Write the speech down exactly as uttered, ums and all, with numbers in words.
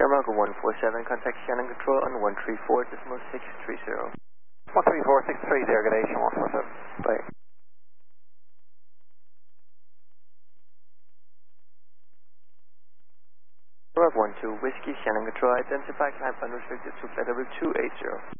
America one four seven, contact Shannon Control on one three four decimal six three zero. one three four six three zero, good day, Shannon one four seven. Bye. Rob one two, Whiskey, Shannon Control, identify climb unrestricted to flight level two eight zero.